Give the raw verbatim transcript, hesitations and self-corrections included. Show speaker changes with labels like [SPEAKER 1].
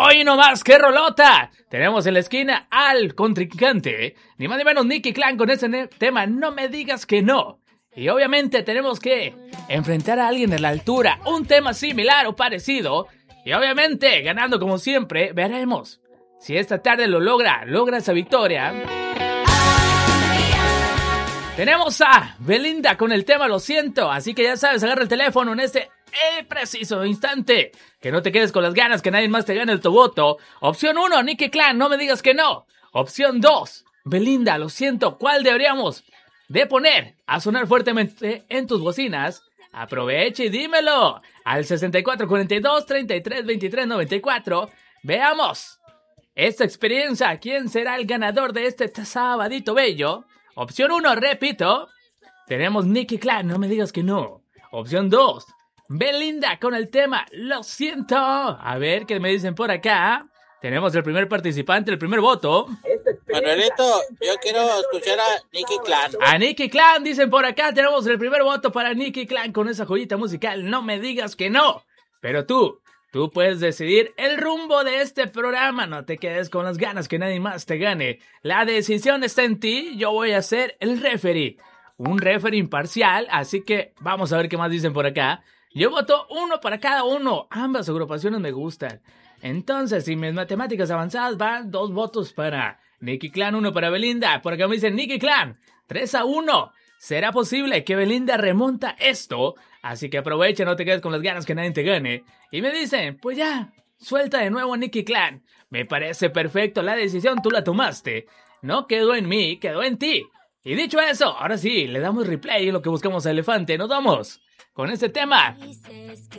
[SPEAKER 1] Hoy nomás, qué rolota. Tenemos en la esquina al contrincante, ni más ni menos Nicky Clan con ese ne- tema, no me digas que no. Y obviamente tenemos que enfrentar a alguien de la altura, un tema similar o parecido. Y obviamente, ganando como siempre, veremos si esta tarde lo logra, logra esa victoria. Tenemos a Belinda con el tema Lo Siento, así que ya sabes, agarra el teléfono en este eh, preciso instante. Que no te quedes con las ganas, que nadie más te gane el tu voto. Opción uno, Nicky Clan, no me digas que no. Opción dos, Belinda, Lo Siento, ¿cuál deberíamos de poner a sonar fuertemente en tus bocinas? Aprovecha y dímelo al sesenta y cuatro cuarenta y dos treinta y tres veintitrés noventa y cuatro. Veamos esta experiencia, ¿quién será el ganador de este sabadito bello? Opción uno, repito, tenemos Nicky Clan, no me digas que no. Opción dos, Belinda con el tema Lo Siento. A ver qué me dicen por acá. Tenemos el primer participante, el primer voto.
[SPEAKER 2] Manuelito, yo quiero escuchar a Nicky Clan.
[SPEAKER 1] A Nicky Clan, dicen por acá. Tenemos el primer voto para Nicky Clan con esa joyita musical. No me digas que no. Pero tú, tú puedes decidir el rumbo de este programa. No te quedes con las ganas que nadie más te gane. La decisión está en ti. Yo voy a ser el referee. Un referee imparcial. Así que vamos a ver qué más dicen por acá. Yo voto uno para cada uno. Ambas agrupaciones me gustan. Entonces, si mis matemáticas avanzadas van, dos votos para Nicky Clan, uno para Belinda. Por acá me dicen Nicky Clan, tres a uno. ¿Será posible que Belinda remonta esto? Así que aprovecha, no te quedes con las ganas que nadie te gane. Y me dicen, pues ya, suelta de nuevo a Nicky Clan. Me parece perfecto, la decisión tú la tomaste. No quedó en mí, quedó en ti. Y dicho eso, ahora sí, le damos replay en lo que buscamos a Elefante. Nos vamos con este tema.